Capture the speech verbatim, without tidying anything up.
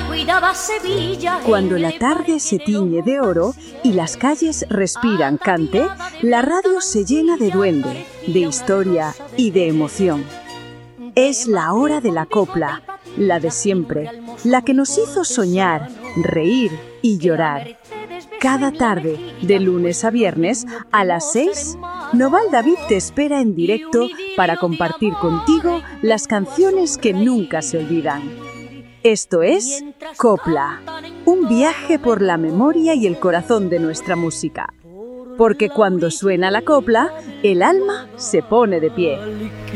cuidaba Sevilla. Cuando la tarde se tiñe de oro y las calles respiran cante, la radio se llena de duende, de historia y de emoción. Es la hora de la copla, la de siempre, la que nos hizo soñar, reír y llorar. Cada tarde, de lunes a viernes, a las seis, Noval David te espera en directo para compartir contigo las canciones que nunca se olvidan. Esto es Copla, un viaje por la memoria y el corazón de nuestra música. Porque cuando suena la copla, el alma se pone de pie.